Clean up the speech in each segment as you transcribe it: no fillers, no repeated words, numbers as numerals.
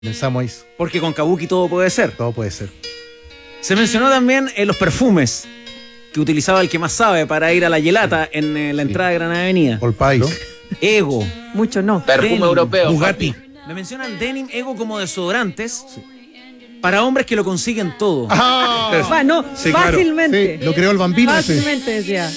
Pensamos ahí. Porque con Kabuki todo puede ser. Todo puede ser. Se mencionó también los perfumes que utilizaba el que más sabe para ir a la Yelata en la entrada de Gran Avenida. All Pais. Ego. Mucho no. Perfume Denim, europeo. Bugatti. Me mencionan Denim, Ego como desodorantes para hombres que lo consiguen todo. Ah, no, Sí, claro. fácilmente. Sí, lo creó el Bambino ese. Fácilmente decía.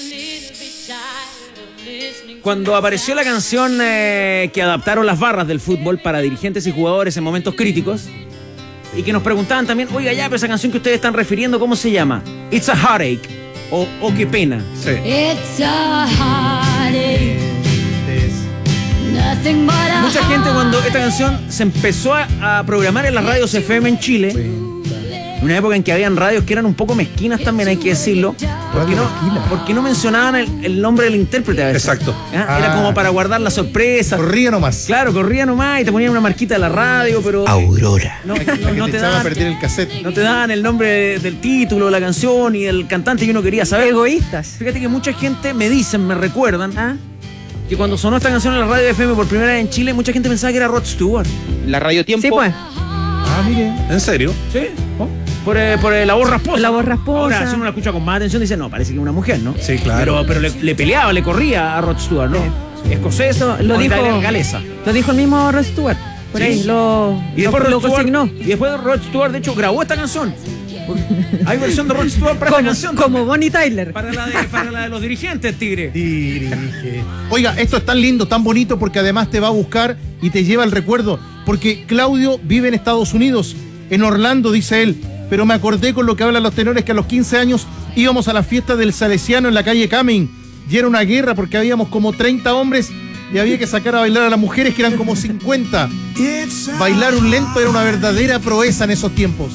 Cuando apareció la canción que adaptaron las barras del fútbol para dirigentes y jugadores en momentos críticos, y que nos preguntaban también, oiga ya, pero esa canción que ustedes están refiriendo, ¿cómo se llama? It's a Heartache, o Qué Pena. Sí. It's a heartache, nothing but a Mucha gente cuando esta canción se empezó a programar en las radios FM en Chile, en una época en que habían radios que eran un poco mezquinas también, hay que decirlo, porque no mencionaban el nombre del intérprete a veces. Exacto. ¿Ah? Era como para guardar la sorpresa. Corría nomás. Claro, corría nomás y te ponían una marquita de la radio, pero Aurora. no Que te te echaba a daban, perder el cassette. no te daban el nombre del título, la canción y el cantante que uno quería saber. Egoístas. Fíjate que mucha gente me recuerdan, ¿Ah? que cuando sonó esta canción en la radio FM por primera vez en Chile, mucha gente pensaba que era Rod Stewart. La Radio Tiempo. Sí, pues. Ah, mire. ¿En serio? ¿Sí? Por la voz rasposa. La voz rasposa. Ahora, si uno la escucha con más atención, dice, no, parece que es una mujer, ¿no? Sí, claro. Pero le peleaba, le corría a Rod Stewart, ¿no? Escocés, Lo dijo, galesa. lo dijo el mismo Rod Stewart. Por Sí. ahí lo consignó. Y después Rod Stewart, de hecho, grabó esta canción. Hay versión de Rod Stewart para esta canción. Como Bonnie Tyler. Para la de los dirigentes, Tigre. Dirige. Oiga, esto es tan lindo, tan bonito, porque además te va a buscar y te lleva el recuerdo. Porque Claudio vive en Estados Unidos, en Orlando, dice él. Pero me acordé con lo que hablan los tenores que a los 15 años íbamos a la fiesta del Salesiano en la calle Cumming. Y era una guerra porque habíamos como 30 hombres y había que sacar a bailar a las mujeres que eran como 50. Bailar un lento era una verdadera proeza en esos tiempos.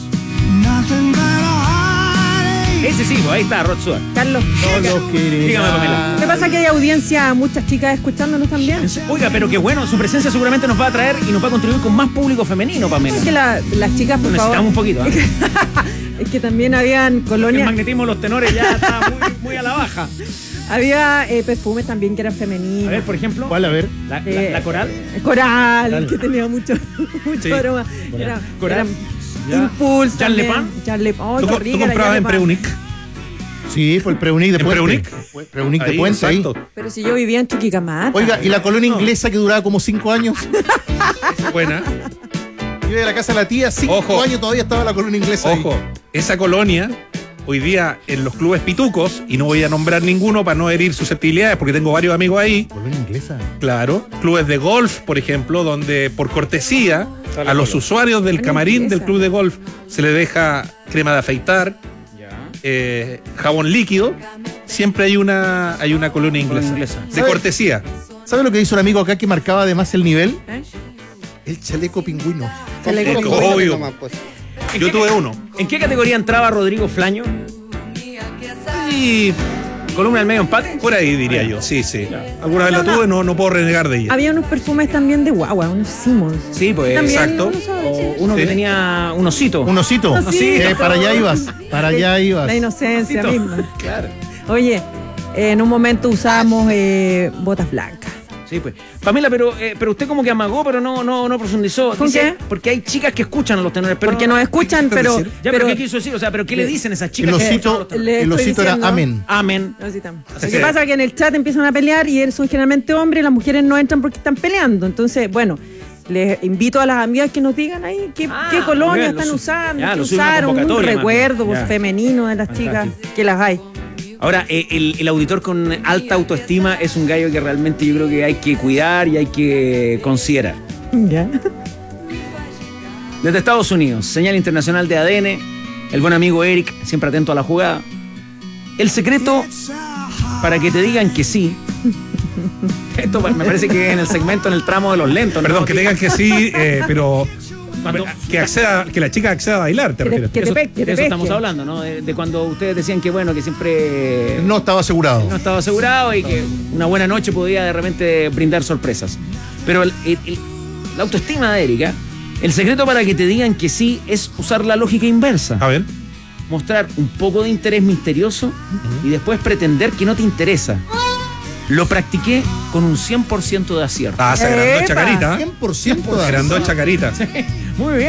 Ese sí, pues ahí está, Rod Stewart. Carlos. Dígame, Pamela. ¿Qué pasa? Que hay audiencia, muchas chicas escuchándonos también. Oiga, pero qué bueno, su presencia seguramente nos va a traer y nos va a contribuir con más público femenino, Pamela. Es que las chicas, por favor. Necesitamos un poquito. ¿Eh? Es que también habían El colonias. magnetismo de los tenores ya está muy a la baja. Había perfumes también que eran femeninos. A ver, por ejemplo, ¿Cuál? A ver. la coral. Coral, que tenía mucho Sí. aroma. Era, Coral. eran Impulse. Jean Le Pen. Jean Le Pen. Oh, ¿Tú qué rica la comprabas Jean en Le Pen. Preunic? Sí, por el Preunic de ¿En Puente. Preunic? Preunic de Ahí, Puente, ahí. exacto. Pero si yo vivía en Chuquicamata. Oiga, ¿y la colonia inglesa que duraba como 5 años? Buena. Yo iba a la casa de la tía, 5 Ojo. años todavía estaba la colonia inglesa ahí. Ojo, esa colonia, hoy día en los clubes pitucos, y no voy a nombrar ninguno para no herir susceptibilidades, porque tengo varios amigos ahí, ¿Colonia inglesa? claro. Clubes de golf, por ejemplo, donde por cortesía a los usuarios del camarín del club de golf se les deja crema de afeitar, jabón líquido. Siempre hay una colonia inglesa. De ¿Sabe? cortesía. ¿Sabe lo que hizo un amigo acá que marcaba además el nivel? ¿Eh? El chaleco pingüino. Chaleco Es pingüino. obvio. Yo tuve uno. ¿En qué categoría entraba Rodrigo Flaño? Y ¿Columna del medio empate? por ahí diría yo. Sí, sí. Alguna vez la tuve, no puedo renegar de ella. Había unos perfumes también de guagua, unos Simmons. Sí, pues. También, exacto. uno sabe, O sí. uno que Sí. tenía un osito. Un osito. Un osito. Para allá ibas. Para allá ibas. La inocencia Osito. misma. Claro. Oye, en un momento usamos botas blancas. Sí, pues. Pamela, pero usted como que amagó, pero no profundizó. ¿Con Dice, qué? porque hay chicas que escuchan a los tenores, pero Porque nos escuchan, ¿qué pero. decir? Ya, pero ¿qué quiso decir? O sea, ¿pero qué le dicen a esas El chicas? que escuchan a osito, los tenores? Le el estoy osito era diciendo. amén. Amén. Lo que pasa es que en el chat empiezan a pelear y son generalmente hombres y las mujeres no entran porque están peleando. Entonces, bueno, les invito a las amigas que nos digan ahí qué colonia bien, están lo usando, ya, qué lo suben a usaron, un convocatoria, recuerdo man. Ya. femenino de las chicas, que las hay. Ahora, el auditor con alta autoestima es un gallo que realmente yo creo que hay que cuidar y hay que considerar. Ya. Desde Estados Unidos, señal internacional de ADN, el buen amigo Eric, siempre atento a la jugada. El secreto para que te digan que sí. Esto me parece que en el segmento, en el tramo de los lentos. ¿no? Perdón, que digan que sí, pero Cuando- que la chica acceda a bailar, te Que refieres. te Eso, pe- que te de eso estamos pesque. hablando, ¿no? De cuando ustedes decían que bueno, que siempre No estaba asegurado. no estaba asegurado y que una buena noche podía de repente brindar sorpresas. Pero la autoestima de Erika, el secreto para que te digan que sí es usar la lógica inversa. A ver. Mostrar un poco de interés misterioso y después pretender que no te interesa. Lo practiqué con un 100% de acierto. Ah, se agrandó ¡Epa! Chacarita. 100% de Se agrandó Chacarita. Muy bien.